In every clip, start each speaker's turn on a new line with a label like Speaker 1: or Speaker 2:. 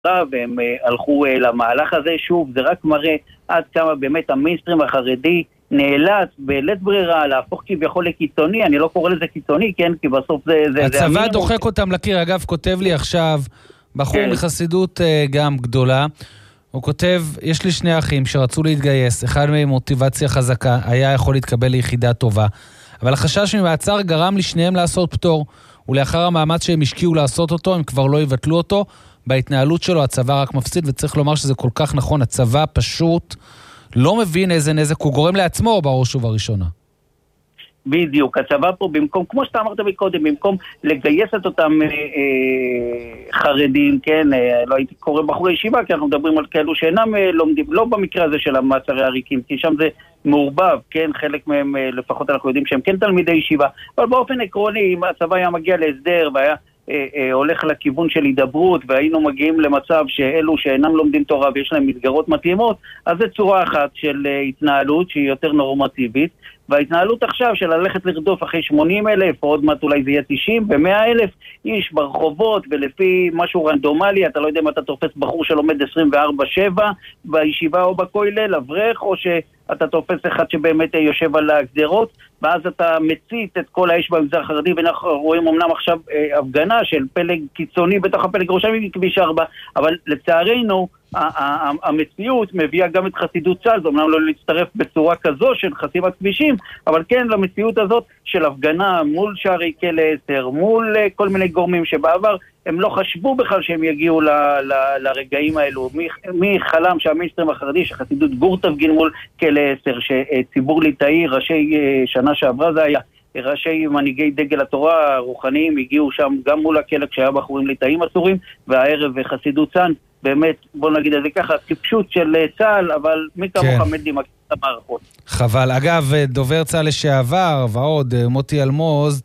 Speaker 1: והם הלכו למהלך הזה. שוב, זה רק מראה עד כמה באמת המיינסטרים החרדי נאלץ בלית ברירה להפוך כביכול לקיצוני. אני לא קורא לזה קיצוני, כן? כי בסוף זה...
Speaker 2: הצבא דוחק אותם לקיר. אגב, כותב לי עכשיו בחור מחסידות גם גדולה, הוא כותב, יש לי 2 אחים שרצו להתגייס, אחד מהם מוטיבציה חזקה, היה יכול להתקבל ליחידה טובה, אבל החשש ממעצר גרם לשניהם לעשות פטור, ולאחר המאמץ שהם השקיעו לעשות אותו, הם כבר לא יבטלו אותו. בהתנהלות שלו הצבא רק מפסיד, וצריך לומר שזה כל כך נכון, הצבא פשוט לא מבין איזה נזק הוא גורם לעצמו בראש ובראשונה.
Speaker 1: בדיוק, הצבא פה במקום, כמו שאתה אמרת מקודם, במקום לגייס את אותם חרדים, כן, לא הייתי קורא בחורי ישיבה, כי אנחנו מדברים על כאלו שאינם לומדים, לא במקרה הזה של המעצרי הריקים, כי שם זה מעורבב, כן, חלק מהם לפחות אנחנו יודעים שהם כן תלמידי ישיבה, אבל באופן עקרוני, אם הצבא היה מגיע להסדר והיה הולך לכיוון של הידברות, והיינו מגיעים למצב שאלו שאינם לומדים תורה ויש להם מסגרות מתאימות, אז זה צורה אחת של התנהלות שהיא יותר נורמטיבית, וההתנהלות עכשיו של ללכת לרדוף אחרי 80,000, או עוד מעט אולי זה יהיה 90 ו100,000 איש ברחובות, ולפי משהו רנדומלי, אתה לא יודע אם אתה תופס בחור שלומד 24/7 בישיבה או בכולל, אברך, או שאתה תופס אחד שבאמת יושב על הגדרות, ואז אתה מצית את כל האש במגזר החרדי, ואנחנו רואים אמנם עכשיו הפגנה של פלג קיצוני בתוך הפלג ירושלים מכביש 4, אבל לצערנו המציאות מביאה גם את חסידות צה"ל, זה אומנם לא להצטרף בצורה כזו של חסימת כבישים, אבל כן למציאות הזאת של הפגנה מול שערי כלא 10, מול כל מיני גורמים שבעבר הם לא חשבו בכלל שהם יגיעו לרגעים האלו. מי חלם שהמיינסטרים החרדי, שחסידות גור תפגין מול כלא 10, שציבור ליטאי, ראשי שנה שעברה זה היה, ראשי מנהיגי דגל התורה הרוחניים הגיעו שם גם מול הכלא כשהיה בחורים ליטאים אסורים, והערב חסידות צאן, באמת, בוא נגיד את זה ככה, טיפשות של צה"ל, אבל מי כמוך מדי מכיר את המערכות.
Speaker 2: חבל. אגב, דובר צה"ל לשעבר, ועוד, מוטי אלמוז,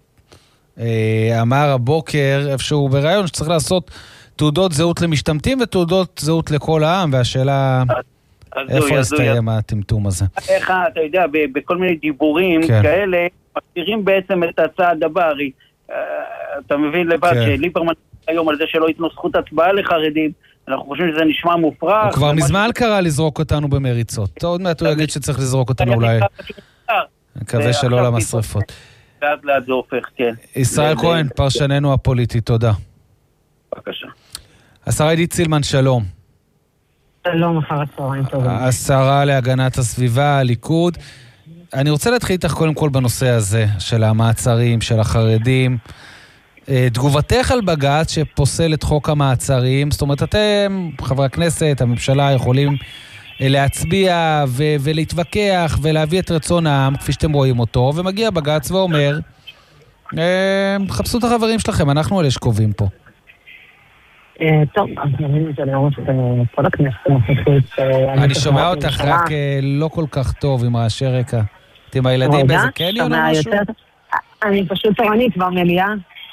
Speaker 2: אמר הבוקר, איפשהו בראיון, שצריך לעשות תעודות זהות למשתמטים ותעודות זהות לכל העם, והשאלה איפה הסתיים הטמטום הזה.
Speaker 1: איך אתה יודע, בכל מיני דיבורים כאלה, מכירים בעצם את הצעד הבא, אתה מבין לבד שליברמן היום על זה שלא ייתנו זכות הצבעה לחרדים, אנחנו חושבים שזה נשמע מופרך.
Speaker 2: הוא כבר מזמן קרא לזרוק אותנו במריצות. עוד מעט הוא יגיד שצריך לזרוק אותנו אולי. מקווה שלא למשרפות.
Speaker 1: ועד ליד זה הופך, כן.
Speaker 2: ישראל כהן, פרשננו הפוליטי, תודה.
Speaker 1: בבקשה.
Speaker 2: השרה עידית סילמן, שלום.
Speaker 3: שלום, אחר הצהריים טובים.
Speaker 2: השרה להגנת הסביבה, הליכוד. אני רוצה להתחיל איתך קודם כל בנושא הזה, של המעצרים, של החרדים. תגובתך על בג"ץ שפוסל את חוק המעצרים, זאת אומרת, אתם, חברי הכנסת, הממשלה, יכולים להצביע ולהתווכח ולהביא את רצון העם, כפי שאתם רואים אותו, ומגיע בג"ץ ואומר, חפשו את החברים שלכם, אנחנו אלה שקובעים פה.
Speaker 3: טוב, אז נבין את זה לראות את כל הכנסת הנוכחית.
Speaker 2: אני שומע אותך רק לא כל כך טוב עם רעשי רקע. אתם הילדים באיזה קניון או משהו?
Speaker 3: אני פשוט תורנית במליאה.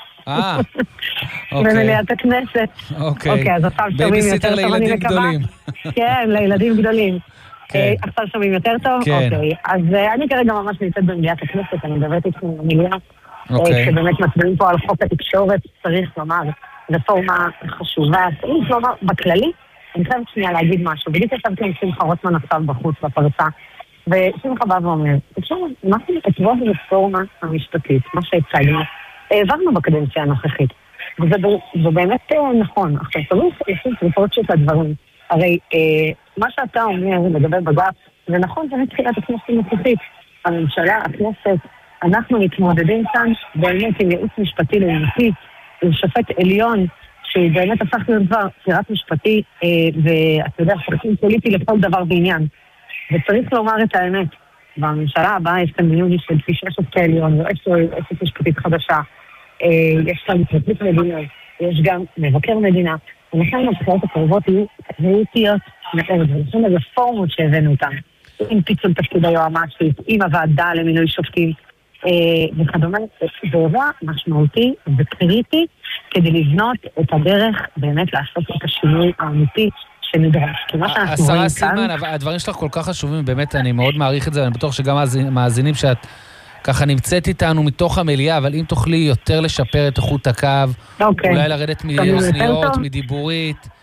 Speaker 3: במליאת הכנסת.
Speaker 2: אוקיי,
Speaker 3: אז עכשיו שומעים יותר טוב,
Speaker 2: לילדים גדולים.
Speaker 3: כן, לילדים גדולים. עכשיו שומעים יותר טוב? אוקיי. אז אני כרגע ממש נמצאת במליאת הכנסת, אני מדברת איתכם במליאה. כשבאמת מצביעים פה על חוק התקשורת, צריך לומר, רפורמה חשובה, צריך לומר, בכללי, אני חייבת שנייה להגיד משהו. בדיוק ישבתי עם שמחה רוטמן עכשיו בחוץ בפרסה, ושמחה בא ואומר, תקשור, מה זה את רפורמה המשפטית, מה שהצגנו, העברנו בקדנציה הנוכחית. וזה באמת נכון. עכשיו, צריך לפרוט את הדברים. הרי מה שאתה אומר לגבי בג"ץ, זה נכון, זה מתחילת הכנסת הנוכחית. הממשלה, הכנסת, אנחנו מתמודדים כאן באמת עם ייעוץ משפטי לעומתי, עם שופט עליון, שהוא באמת הפך להיות כבר בחירת משפטי, ואתה יודע, חלקים פוליטי לכל דבר בעניין. וצריך לומר את האמת. בממשלה הבאה יש כאן מיוני של תפישה שופטי עליון, ויש משפטית חדשה. יש כאן פרקליט מדינה, יש גם מבקר מדינה, ולכן הבחירות הקרובות יהיו קריטיות מאוד, ולכן הרפורמות שהבאנו אותן, עם פיצול תפקיד היועמ"שית, עם הוועדה למינוי שופטים, וכדומה, זה אירוע משמעותי וקריטי, כדי לבנות את הדרך באמת לעשות את השינוי האמיתי שנדרש. כי מה שאנחנו רואים כאן...
Speaker 2: השרה סילמן, הדברים שלך כל כך חשובים, באמת אני מאוד מעריך את זה, ואני בטוח שגם המאזינים שאת ככה נמצאת איתנו מתוך המליאה, אבל אם תוכלי יותר לשפר את איכות הקו, אולי לרדת מאוזניות, מדיבורית,